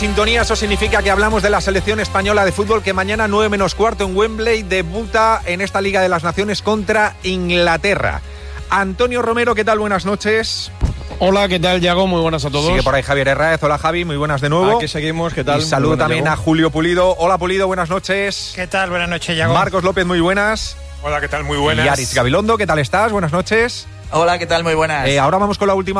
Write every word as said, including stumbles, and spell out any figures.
Sintonía, eso significa que hablamos de la selección española de fútbol que mañana nueve menos cuarto en Wembley debuta en esta Liga de las Naciones contra Inglaterra. Antonio Romero, ¿qué tal? Buenas noches. Hola, ¿qué tal, Yago? Muy buenas a todos. Sigue por ahí Javier Herráez. Hola, Javi, muy buenas de nuevo. Aquí seguimos, ¿qué tal? Y saludo también Yago. A Julio Pulido. Hola, Pulido, buenas noches. ¿Qué tal? Buenas noches, Yago. Marcos López, muy buenas. Hola, ¿qué tal? Muy buenas. Y Aritz Gabilondo, ¿qué tal estás? Buenas noches. Hola, ¿qué tal? Muy buenas. Eh, ahora vamos con la última